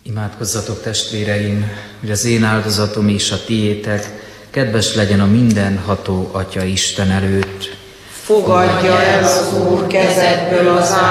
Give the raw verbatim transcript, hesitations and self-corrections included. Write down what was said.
Imádkozzatok, testvéreim, hogy az én áldozatom és a tiétek kedves legyen a mindenható Atya Isten előtt. Fogadja el az Úr kezedből az